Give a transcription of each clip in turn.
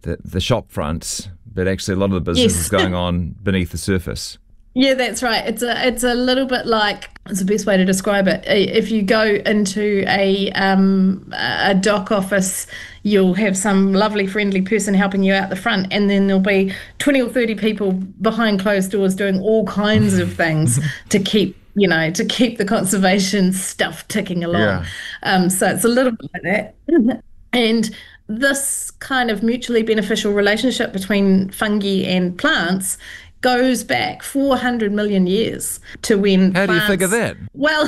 the shop front, but actually a lot of the business is going on beneath the surface. Yeah, that's right. It's a little bit like, it's the best way to describe it. If you go into a dock office, you'll have some lovely friendly person helping you out the front, and then there'll be 20 or 30 people behind closed doors doing all kinds of things to keep the conservation stuff ticking along. So it's a little bit like that. And this kind of mutually beneficial relationship between fungi and plants goes back 400 million years to when How do you figure that? Well,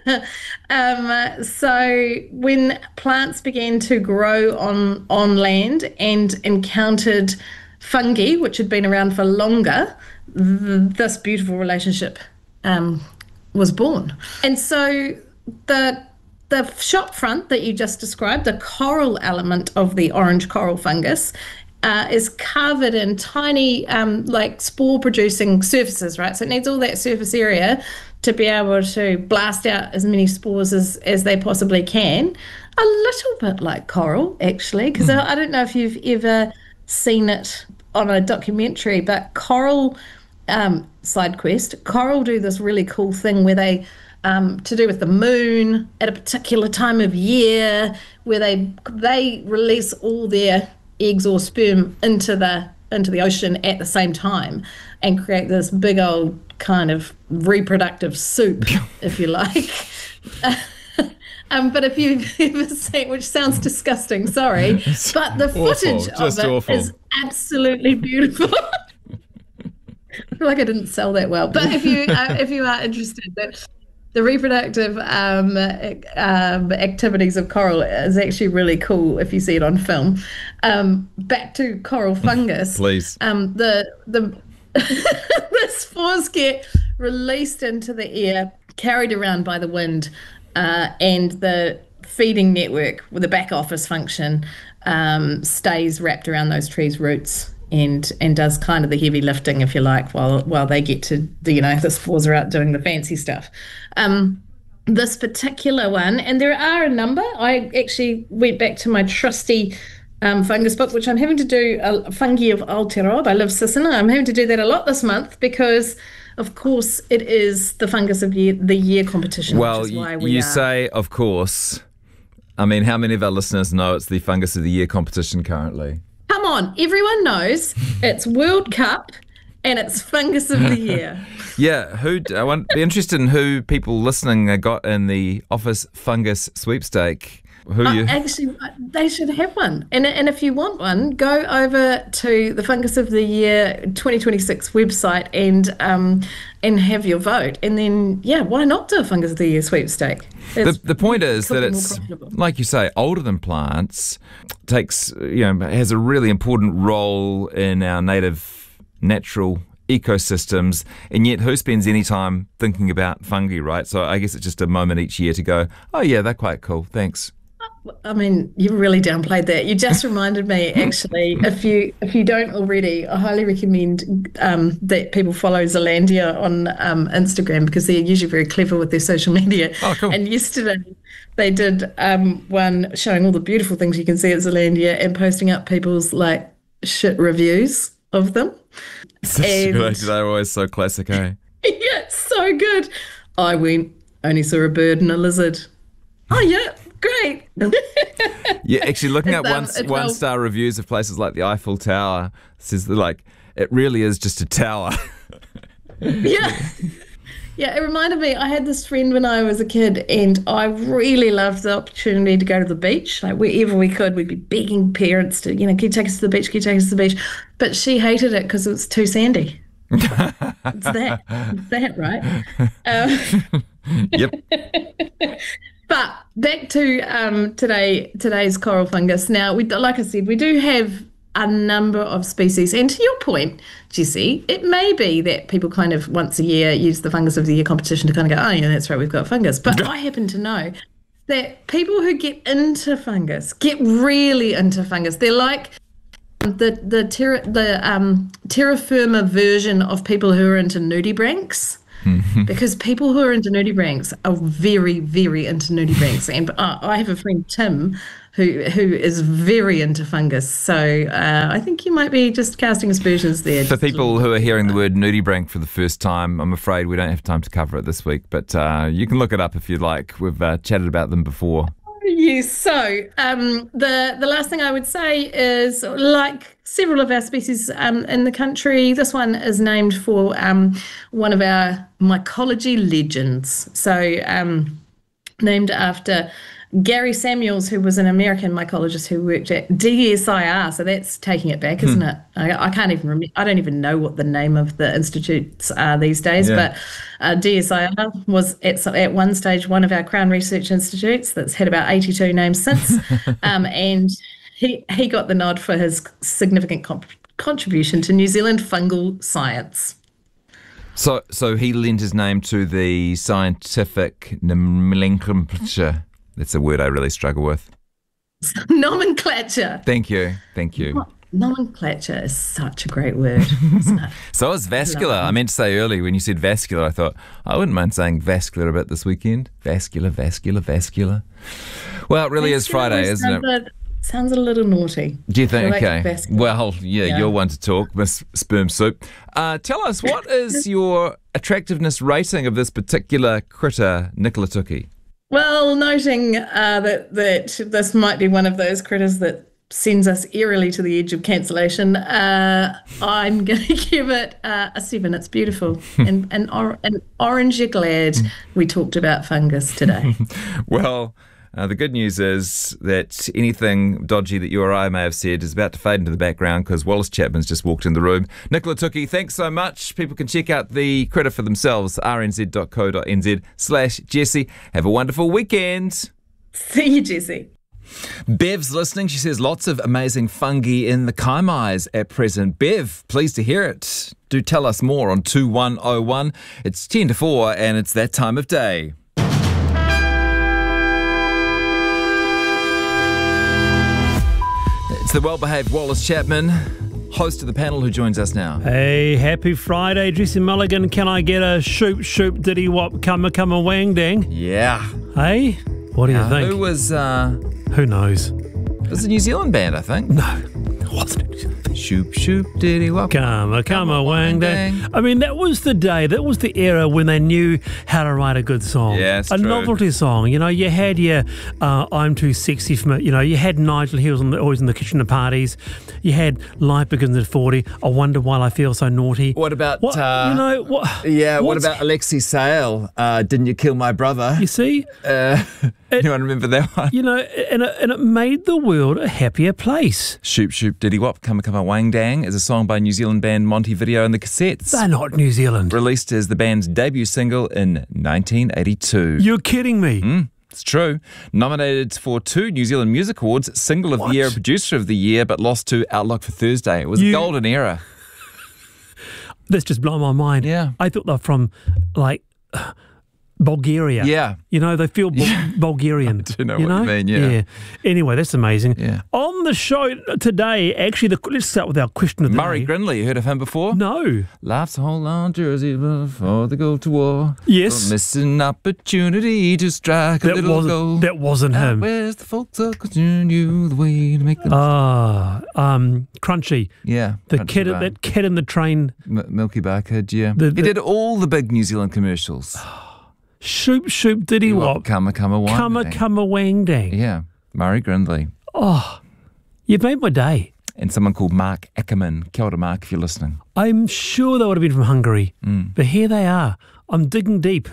so when plants began to grow on land and encountered fungi, which had been around for longer, this beautiful relationship was born. And so the shop front that you just described, the coral element of the orange coral fungus, is covered in tiny, like spore-producing surfaces, right? So it needs all that surface area to be able to blast out as many spores as they possibly can. A little bit like coral, actually, because I don't know if you've ever seen it on a documentary, but coral, side quest, coral do this really cool thing where they, to do with the moon at a particular time of year, where they release all their eggs or sperm into the ocean at the same time and create this big old kind of reproductive soup, if you like. But if you've ever seen, which sounds disgusting, sorry, but the footage of it is absolutely beautiful. I feel like I didn't sell that well, but if you are interested, the reproductive activities of coral is actually really cool if you see it on film. Back to coral fungus. Please. The spores get released into the air, carried around by the wind, and the feeding network with the back office function stays wrapped around those trees' roots. And does kind of the heavy lifting, if you like, while they get to, the spores are out doing the fancy stuff. This particular one, and there are a number. I actually went back to my trusty fungus book, which I'm having to do, Fungi of Aotearoa by Liv Sisson. I'm having to do that a lot this month because, of course, it is the Fungus of the Year competition. Well, which is why you say, of course. I mean, how many of our listeners know it's the Fungus of the Year competition currently? Come on, everyone knows it's World Cup and it's Fungus of the Year. Yeah, I want be interested in who people listening got in the Office Fungus sweepstake. Actually, they should have one. And if you want one, go over to the Fungus of the Year 2026 website and have your vote. And then, why not do a Fungus of the Year sweepstake? The point is that it's, like you say, older than plants, has a really important role in our native natural ecosystems, and yet who spends any time thinking about fungi, right? So I guess it's just a moment each year to go, oh yeah, they're quite cool, thanks. I mean, you really downplayed that. You just reminded me, actually, if you don't already, I highly recommend that people follow Zealandia on Instagram because they're usually very clever with their social media. Oh, cool. And yesterday they did one showing all the beautiful things you can see at Zealandia and posting up people's shit reviews of them. They're always so classic, eh? Yeah, it's so good. I went, only saw a bird and a lizard. Oh, yeah. Great. Yeah, actually looking at one-star reviews of places like the Eiffel Tower says that, it really is just a tower. Yeah. Yeah, it reminded me, I had this friend when I was a kid and I really loved the opportunity to go to the beach. Wherever we could, we'd be begging parents to, can you take us to the beach, can you take us to the beach? But she hated it because it was too sandy. It's that, right? Yep. But back to today's coral fungus. Now, like I said, we do have a number of species. And to your point, Jesse, it may be that people kind of once a year use the Fungus of the Year competition to kind of go, oh, yeah, that's right, we've got fungus. But I happen to know that people who get into fungus get really into fungus. They're like the terra firma version of people who are into nudibranchs. Because people who are into nudibranchs are very, very into nudibranchs. And I have a friend, Tim, who is very into fungus. So I think you might be just casting aspersions there. For people who are hearing the word nudibranch for the first time, I'm afraid we don't have time to cover it this week, but you can look it up if you'd like. We've chatted about them before. Yes. So the last thing I would say is, like several of our species in the country, this one is named for one of our mycology legends. So named after Gary Samuels, who was an American mycologist who worked at DSIR. So that's taking it back, isn't it? I can't even remember. I don't even know what the name of the institutes are these days. Yeah. But DSIR was at one stage one of our Crown Research Institutes that's had about 82 names since. And he got the nod for his significant contribution to New Zealand fungal science. So he lent his name to the scientific nomenclature. That's a word I really struggle with. Nomenclature. Thank you. Nomenclature is such a great word, isn't it? So is vascular. I meant to say earlier when you said vascular, I thought, I wouldn't mind saying vascular a bit this weekend. Vascular. Well, it really is Friday, isn't it? Sounds a little naughty. Do you think? Like okay. Well, yeah, you're one to talk, Miss Sperm Soup. Tell us, what is your attractiveness rating of this particular critter, Nicola-tuki? Well, noting that this might be one of those critters that sends us eerily to the edge of cancellation, I'm going to give it a 7. It's beautiful. and orange, you're glad we talked about fungus today. Well, the good news is that anything dodgy that you or I may have said is about to fade into the background because Wallace Chapman's just walked in the room. Nicola-tuki, thanks so much. People can check out the critter for themselves, rnz.co.nz/Jessie. Have a wonderful weekend. See you, Jessie. Bev's listening. She says lots of amazing fungi in the Kaimais at present. Bev, pleased to hear it. Do tell us more on 2101. It's 10 to 4 and it's that time of day. It's the well-behaved Wallace Chapman, host of the panel, who joins us now. Hey, happy Friday, Jesse Mulligan. Can I get a shoop, diddy wop, come wang dang? Yeah. Hey, what do you think? Who was... Who knows? It was a New Zealand band, I think. No, it wasn't. Shoop, diddy wop. Come wang dang. I mean, that was the day, that was the era when they knew how to write a good song. Yeah, it's a true. Novelty song. You know, you had your I'm Too Sexy for Me. You know, you had Nigel, he was always in the kitchen of parties. You had Life Begins at 40. I Wonder Why I Feel So Naughty. What about... What what about Alexi Sale? Didn't You Kill My Brother? You see? You want to remember that one? You know, and it made the world a happier place. Shoop, diddy wop, come wang dang is a song by New Zealand band Montevideo and the Cassettes. They're not New Zealand. Released as the band's debut single in 1982. You're kidding me. It's true. Nominated for 2 New Zealand Music Awards, Single of the Year, Producer of the Year, but lost to Outlook for Thursday. It was a golden era. That's just blown my mind. Yeah. I thought they're from, like... Bulgaria. Yeah. You know, they feel Bulgarian. I do know what you mean, yeah. Anyway, that's amazing. Yeah. On the show today, actually, let's start with our question of the Murray day. Grindley, you heard of him before? No. Life's a whole long jersey before they go to war. Yes. Miss an opportunity to strike a little goal. That wasn't him. Where's the folks that concern you the way to make them... Crunchy. Yeah. That kid in the train. Milky Bar Kid, yeah. He did all the big New Zealand commercials. Shoop, diddy wop. Come wang dang. Yeah, Murray Grindley. Oh, you've made my day. And someone called Mark Ackerman. Kia ora, Mark, if you're listening. I'm sure they would have been from Hungary. But here they are. I'm digging deep.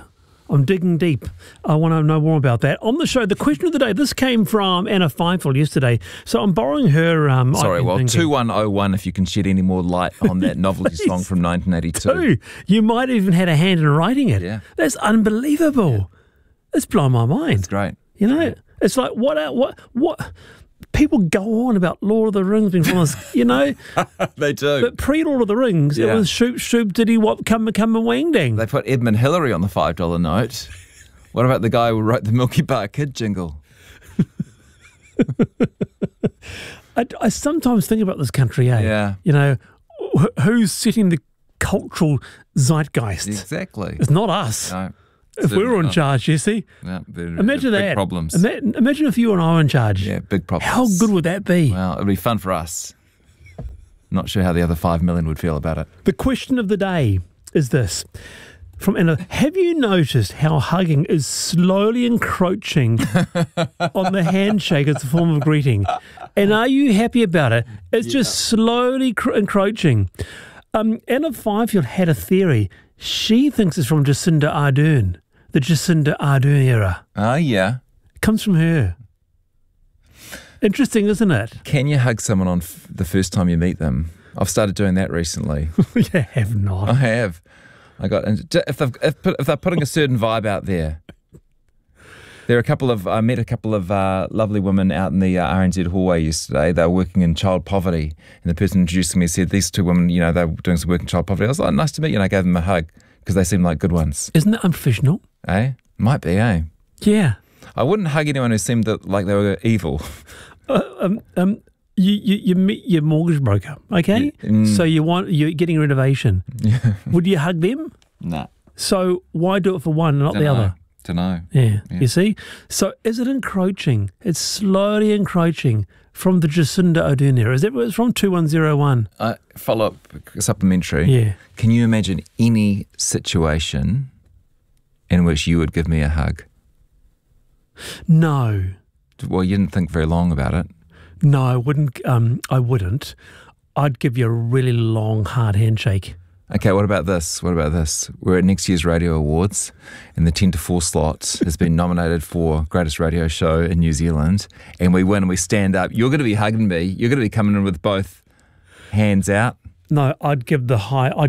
I want to know more about that. On the show, the question of the day, this came from Anna Feifel yesterday. So I'm borrowing her... 2101, if you can shed any more light on that novelty song from 1982. You might have even had a hand in writing it. Yeah. That's unbelievable. Yeah. It's blown my mind. It's great. You know, it's like, what... People go on about Lord of the Rings being from us, you know. They do. But pre-Lord of the Rings, it was shoop, diddy wop, come wang dang. They put Edmund Hillary on the $5 note. What about the guy who wrote the Milky Bar Kid jingle? I sometimes think about this country, eh? Yeah. You know, who's setting the cultural zeitgeist? Exactly. It's not us. No. If we were in charge, Jesse. Yeah, Imagine big that. problems. Imagine if you and I were in charge. Yeah, big problems. How good would that be? Well, it'd be fun for us. Not sure how the other 5 million would feel about it. The question of the day is this. From Anna, have you noticed how hugging is slowly encroaching on the handshake as a form of greeting? And are you happy about it? It's just slowly encroaching. Anna Fifield had a theory. She thinks it's from Jacinda Ardern, the Jacinda Ardern era. Oh, yeah. It comes from her. Interesting, isn't it? Can you hug someone on the first time you meet them? I've started doing that recently. You have not. I have. If they're putting a certain vibe out there. I met a couple of lovely women out in the RNZ hallway yesterday. They were working in child poverty, and the person introducing me said, these two women, they were doing some work in child poverty. I was like, nice to meet you, and I gave them a hug because they seemed like good ones. Isn't that unprofessional? Eh? Might be, eh? Yeah. I wouldn't hug anyone who seemed like they were evil. You meet your mortgage broker, okay? So you're getting a renovation. Yeah. Would you hug them? Nah. So why do it for one and not the other? Don't know. Yeah, you see? So is it encroaching? It's slowly encroaching from the Jacinda Ardern era. Is that where it's from? 2101. Follow-up supplementary. Yeah. Can you imagine any situation in which you would give me a hug? No. Well, you didn't think very long about it. No, I wouldn't. I'd give you a really long, hard handshake. Okay, what about this? We're at next year's Radio Awards, and the 10 to 4 slot has been nominated for Greatest Radio Show in New Zealand, and we win and we stand up. You're going to be hugging me. You're going to be coming in with both hands out. No, I'd give the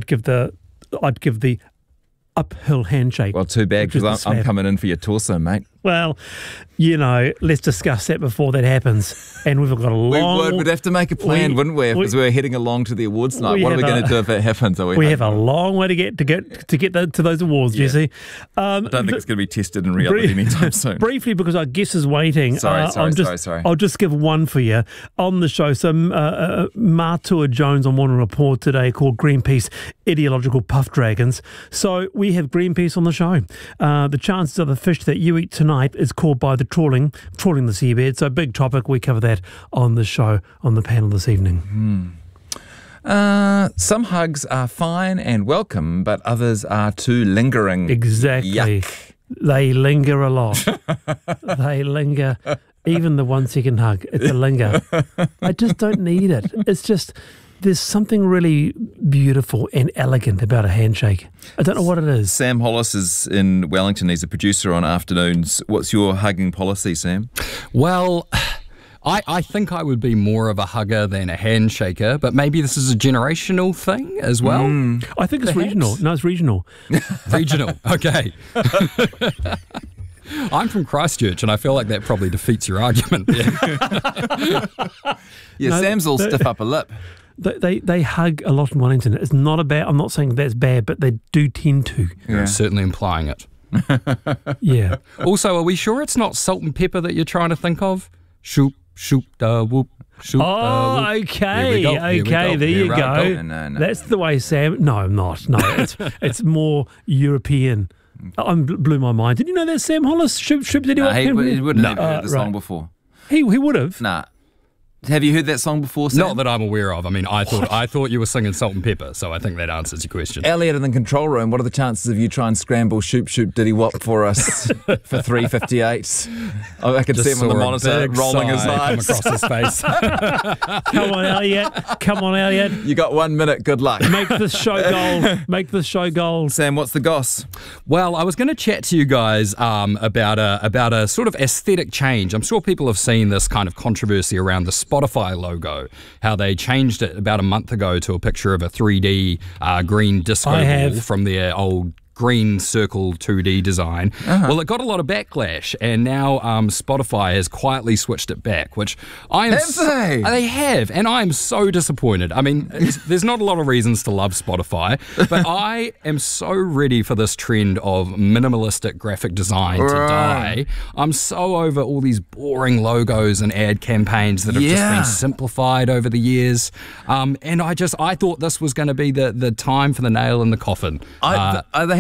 uphill handshake. Well, too bad, because I'm coming in for your torso, mate. Well, let's discuss that before that happens. And we've got a long... We'd have to make a plan, wouldn't we? Because we're heading along to the awards night. What are we going to do if it happens? We have a long way to get to those awards, Jesse. I don't think it's going to be tested in reality anytime soon. Briefly, because our guest is waiting. Sorry. I'll just give one for you on the show. So Matua Jones on Morning Report today called Greenpeace Ideological Puff Dragons. So we have Greenpeace on the show. The chances of the fish that you eat tonight is caught by the trawling the seabed. So big topic. We cover that on the show, on the panel this evening. Some hugs are fine and welcome, but others are too lingering. Exactly. Yuck. They linger a lot. They linger. Even the 1 second hug, it's a linger. I just don't need it. It's just... There's something really beautiful and elegant about a handshake. I don't know what it is. Sam Hollis is in Wellington. He's a producer on Afternoons. What's your hugging policy, Sam? Well, I think I would be more of a hugger than a handshaker, but maybe this is a generational thing as well. I think it's regional. No, it's regional. Regional, okay. I'm from Christchurch, and I feel like that probably defeats your argument there. Sam's all stiff upper lip. They hug a lot in Wellington. It's not a bad. I'm not saying that's bad, but they do tend to. You're certainly implying it. Yeah. Also, are we sure it's not salt and pepper that you're trying to think of? Shoop, shoop, da whoop. Shoop, okay. There you go. No. That's the way, Sam. No, I'm not. No, it's more European. Blew my mind. Did you know that Sam Hollis? Shoop, did he? He wouldn't have heard the song before. He would have. Nah. Have you heard that song before, Sam? Not that I'm aware of. I mean, I thought you were singing Salt and Pepper, so I think that answers your question. Elliot in the control room, what are the chances of you trying and scramble shoop diddy wop for us for 3:58? Oh, I can see him on the monitor rolling his eyes. Come across his face. Come on, Elliot. You got 1 minute. Good luck. Make this show gold. Sam, what's the goss? Well, I was going to chat to you guys about a sort of aesthetic change. I'm sure people have seen this kind of controversy around the Spotify logo, how they changed it about a month ago to a picture of a 3D green disco ball from their old green circle 2D design. Well, it got a lot of backlash, and now Spotify has quietly switched it back, which I am... They have, and I am so disappointed. I mean, there's not a lot of reasons to love Spotify, but I am so ready for this trend of minimalistic graphic design to die. I'm so over all these boring logos and ad campaigns that have just been simplified over the years, and I thought this was going to be the time for the nail in the coffin. They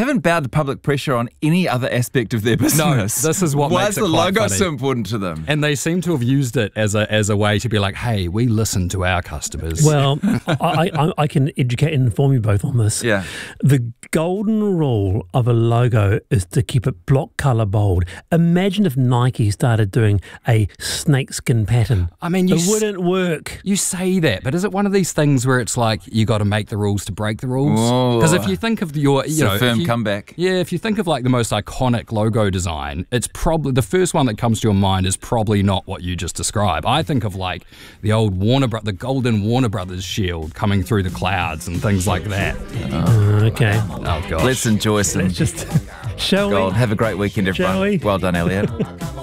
haven't bowed to public pressure on any other aspect of their business. No, this is what Why makes is it the quite logo funny. so important to them? And they seem to have used it as a way to be like, hey, we listen to our customers. Well, I can educate and inform you both on this. Yeah. The golden rule of a logo is to keep it block colour bold. Imagine if Nike started doing a snakeskin pattern. I mean, it wouldn't work. You say that, but is it one of these things where it's like you got to make the rules to break the rules? Because if you think of firm comeback. Yeah, if you think of like the most iconic logo design, it's probably the first one that comes to your mind is probably not what you just described. I think of like the old the golden Warner Brothers shield coming through the clouds and things like that. Okay. Oh gosh. Let's enjoy some Just, shall gold. we? Have a great weekend, everyone. Shall we? Well done, Elliot.